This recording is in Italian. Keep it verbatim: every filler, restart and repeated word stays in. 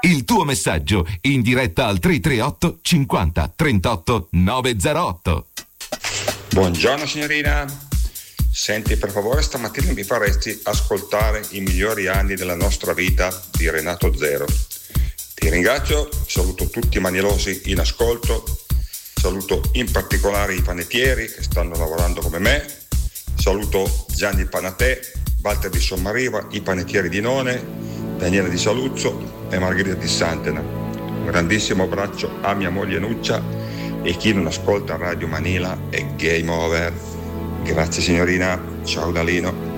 Il tuo messaggio in diretta al tre tre otto cinquanta trentotto novecentootto. Buongiorno signorina, senti, per favore stamattina mi faresti ascoltare i migliori anni della nostra vita di Renato Zero. Ti ringrazio, saluto tutti i manielosi in ascolto, saluto in particolare i panettieri che stanno lavorando come me, saluto Gianni Panatè, Walter di Sommariva, i panettieri di None, Daniele di Saluzzo e Margherita di Santena. Un grandissimo abbraccio a mia moglie Nuccia e chi non ascolta Radio Manila è game over. Grazie signorina, ciao Dalino.